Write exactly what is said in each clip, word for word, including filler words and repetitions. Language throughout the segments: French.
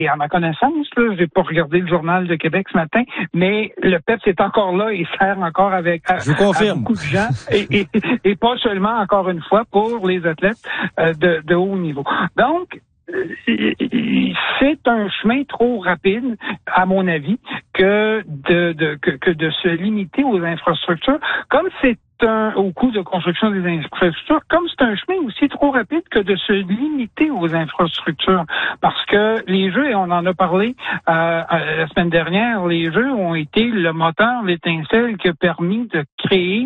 Et à ma connaissance, là, j'ai pas regardé le Journal de Québec ce matin, mais le P E P S est encore là et sert encore avec à, Je vous confirme. à beaucoup de gens et, et, et pas seulement, encore une fois, pour les athlètes euh, de, de haut niveau. Donc, c'est un chemin trop rapide, à mon avis, que de, de que, que de se limiter aux infrastructures, comme c'est un, au coût de construction des infrastructures, comme c'est un chemin aussi trop rapide que de se limiter aux infrastructures. Parce que les Jeux, et on en a parlé euh, la semaine dernière, les Jeux ont été le moteur, l'étincelle qui a permis de créer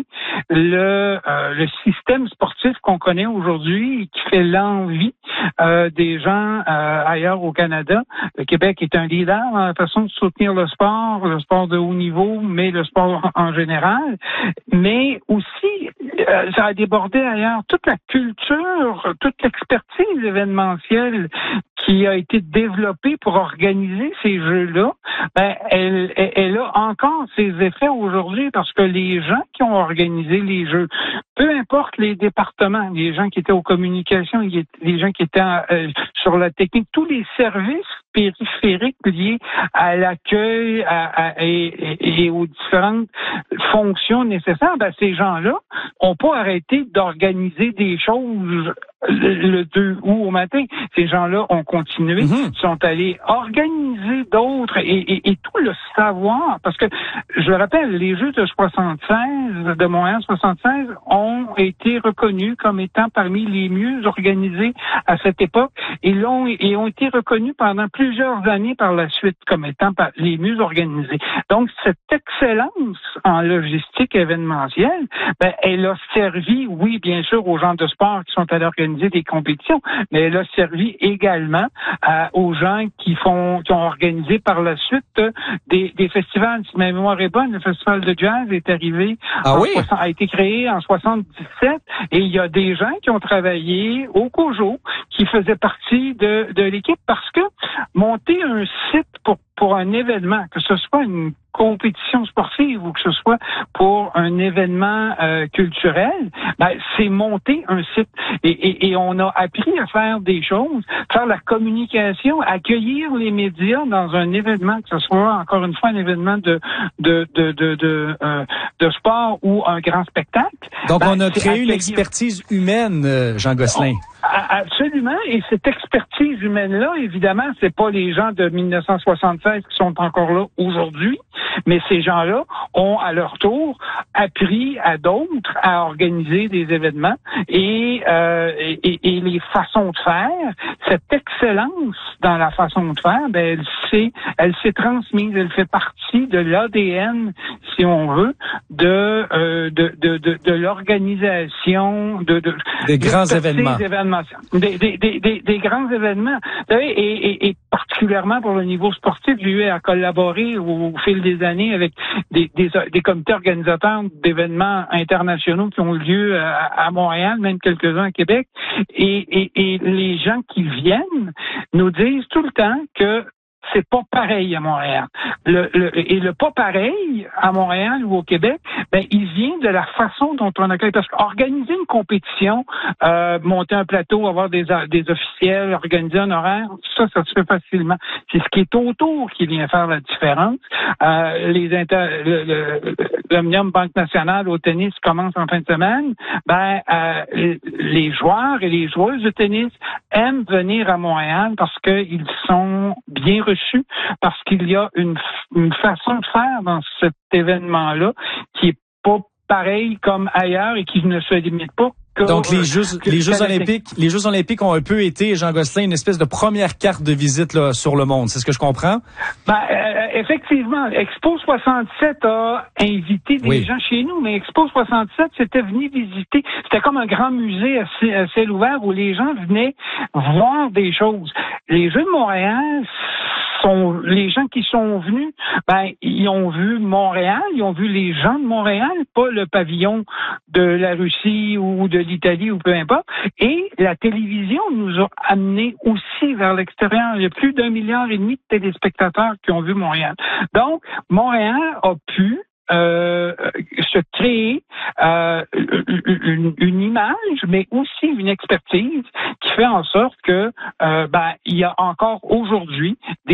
le, euh, le système sportif qu'on connaît aujourd'hui et qui fait l'envie euh, des gens euh, ailleurs au Canada. Le Québec est un leader dans la façon de soutenir le sport, le sport de haut niveau, mais le sport en général. Mais aussi, euh, ça a débordé ailleurs. Toute la culture, toute l'expertise événementielle qui a été développée pour organiser ces Jeux-là, ben, elle, elle, elle a encore ses effets aujourd'hui parce que les gens qui ont organisé les Jeux, peu importe les départements, les gens qui étaient aux communications, les gens qui étaient euh, sur la technique, tous les services périphériques liés à l'accueil à, à, et, et, et aux différentes fonctions nécessaires, ben, ces gens-là n'ont pas arrêté d'organiser des choses le deux août au matin. Ces gens-là ont continué, mm-hmm. sont allés organiser d'autres et, et, et tout le savoir, parce que, je le rappelle, les Jeux de soixante-seize, de Montréal soixante-seize, ont été reconnus comme étant parmi les mieux organisés à cette époque et, l'ont, et ont été reconnus pendant plusieurs années par la suite comme étant les mieux organisés. Donc, cette excellence en logistique événementielle, ben, elle a servi, oui, bien sûr, aux gens de sport qui sont allés organiser des compétitions, mais elle a servi également euh, aux gens qui font, qui ont organisé par la suite euh, des, des festivals. Si ma mémoire est bonne, le festival de jazz est arrivé, ah en oui? soixante, a été créé en soixante-dix-sept, et il y a des gens qui ont travaillé au COJO, qui faisaient partie de, de l'équipe, parce que monter un site pour pour un événement, que ce soit une compétition sportive ou que ce soit pour un événement euh, culturel, ben, c'est monter un site. Et, et, et on a appris à faire des choses, faire la communication, accueillir les médias dans un événement, que ce soit encore une fois un événement de de de de de, euh, de sport ou un grand spectacle. Donc ben, on a créé accueillir... une expertise humaine, Jean Gosselin. On... Absolument, et cette expertise humaine-là, évidemment, c'est pas les gens de dix-neuf cent soixante-seize qui sont encore là aujourd'hui, mais ces gens-là ont, à leur tour, appris à d'autres à organiser des événements et, euh, et, et les façons de faire. Cette excellence dans la façon de faire, ben, elle s'est, elle s'est transmise, elle fait partie de l'A D N, si on veut, de euh, de, de, de, de l'organisation de, de des grands événements. événements. Des, des, des, des, des grands événements. Vous savez, et, et, et particulièrement pour le niveau sportif, j'ai eu à collaborer au, au fil des années avec des, des, des comités organisateurs d'événements internationaux qui ont lieu à, à Montréal, même quelques-uns à Québec. Et, et, et les gens qui viennent nous disent tout le temps que c'est pas pareil à Montréal. Le, le, et le pas pareil à Montréal ou au Québec, ben, il vient de la façon dont on accueille. Parce qu'organiser une compétition, euh, monter un plateau, avoir des, des officiels, organiser un horaire, ça, ça se fait facilement. C'est ce qui est autour qui vient faire la différence. Euh, les inter, le, le, l'Omnium Banque Nationale au tennis commence en fin de semaine. Ben, euh, les joueurs et les joueuses de tennis aiment venir à Montréal parce qu'ils sont bien reçus, parce qu'il y a une, une façon de faire dans cet événement-là qui est pas pareil comme ailleurs et qui ne se limite pas. Donc les Jeux, les Jeux olympiques, les Jeux olympiques ont un peu été, Jean Gosselin, une espèce de première carte de visite là sur le monde. C'est ce que je comprends? Ben, euh, effectivement, Expo soixante-sept a invité des oui. gens chez nous, mais Expo soixante-sept, c'était venu visiter. C'était comme un grand musée à ciel, à ciel ouvert où les gens venaient voir des choses. Les Jeux de Montréal, sont, les gens qui sont venus, ben, ils ont vu Montréal, ils ont vu les gens de Montréal, pas le pavillon de la Russie ou de l'Italie ou peu importe. Et la télévision nous a amenés aussi vers l'extérieur. Il y a plus d'un milliard et demi de téléspectateurs qui ont vu Montréal. Donc, Montréal a pu Euh, se créer euh, une, une image, mais aussi une expertise qui fait en sorte que euh, ben il y a encore aujourd'hui des